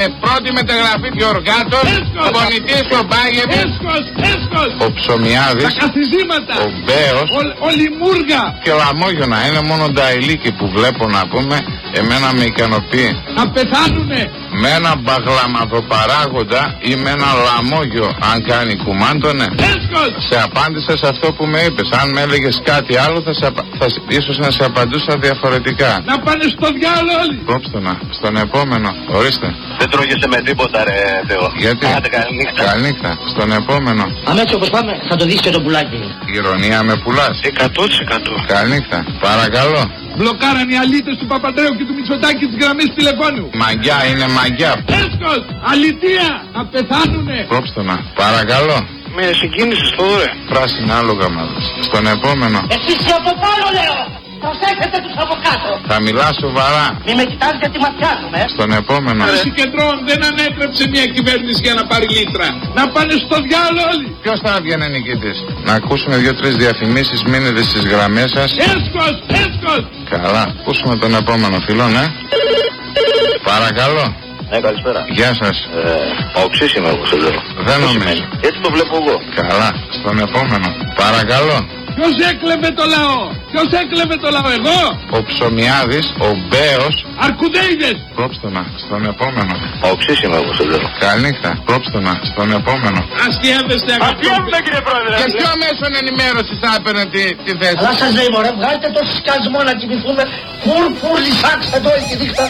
Πρώτη μεταγραφή Γιωργάτος, ο Πονητής ο Μπάγεβιτς, ο Ψωμιάδης, τα καθιζήματα, ο Μπέος, ο Λιμούργα και ο Λαμόγιονα. Είναι μόνο τα ηλίκη που βλέπω να πούμε, εμένα με ικανοποιεί. Θα πεθάνουνε. Με ένα μπαγλαμαδοπαράγοντα ή με ένα λαμόγιο, αν κάνει κουμάντονε. Σε απάντησα σε αυτό που με είπες. Αν με έλεγες κάτι άλλο ίσως να σε απαντούσα διαφορετικά. Να πάνε στο διάλογο όλοι. Κόψτε να, στον επόμενο, ορίστε. Δεν τρώγεσαι με τίποτα ρε Θεό. Γιατί? Καληνύχτα. Καληνύχτα, στον επόμενο. Αμέσως όπως πάμε θα το δεις και το πουλάκι. Ηρωνία με πουλάς. 100%. Καληνύχτα, παρακαλώ. Μπλοκάραν οι αλήτες του Παπαντρέου και του Μητσοτάκη τις γραμμές τηλεφώνου. Μαγιά είναι μαγιά. Έσχος, αλητεία, θα πεθάνουνε. Κόψτε να, παρακαλώ. Με συγκίνησες τώρα. Πράσινα άλογα μάλλον. Στον επόμενο. Εσείς και από πάνω λέω. Προσέχετε τους από κάτω. Θα μιλάς σοβαρά. Μη με κοιτάς γιατί ματιάζουμε. Στον επόμενο. Ο συγκεντρών δεν ανέτρεψε μια κυβέρνηση για να πάρει λίτρα. Να πάνε στο διάλογο όλοι. Ποιος θα βγαίνει νικητής? Να ακούσουμε 2-3 διαφημίσεις, μείνετε στις γραμμές σας. Έσχος, έσχος. Καλά, ακούσουμε τον επόμενο φίλο, ναι. Παρακαλώ. Ναι, καλησπέρα. Γεια σας. Οξύς είμαι εγώ σε λέω. Δεν νομίζω. Έτσι το βλέπω εγώ. Καλά, στον επόμενο. Παρακαλώ. Ποιος έκλεβε το λαό? Ποιος έκλεβε το λαό? Εγώ? Ο Ψωμιάδης, ο Μπέος. Αρκουδέιδες. Κόψτε να, στον επόμενο. Οξύς είμαι εγώ σε λέω. Καληνύχτα, κόψτε να, στον επόμενο. Αστιεύεστε Αστιεύουμε κύριε Πρόεδρε. Και ποιο μέσο ενημέρωσης θα έπαιρνε τη θέση? Αλλά σας λέει μωρέ, βγάλτε το σκασμό να κοιμηθούμε. Φουρ, λυσάξτε το εκεί δείχτα.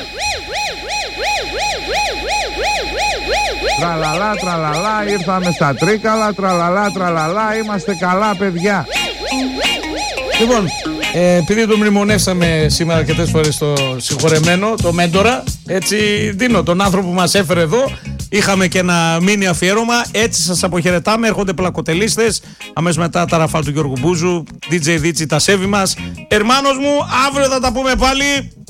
Τραλαλά, τραλαλά, ήρθαμε στα Τρίκαλα, τραλαλά, τραλαλά, είμαστε καλά παιδιά. Λοιπόν, επειδή το μνημονεύσαμε σήμερα αρκετές φορές το συγχωρεμένο, το Μέντορα, έτσι δίνω τον άνθρωπο που μας έφερε εδώ. Είχαμε και ένα μίνι αφιέρωμα, έτσι σας αποχαιρετάμε, έρχονται πλακοτελίστες, αμέσως μετά τα ραφάλ του Γιώργου Μπούζου, DJ Δίτσι, τα σέβη μας. Ερμάνος μου, αύριο θα τα πούμε πάλι.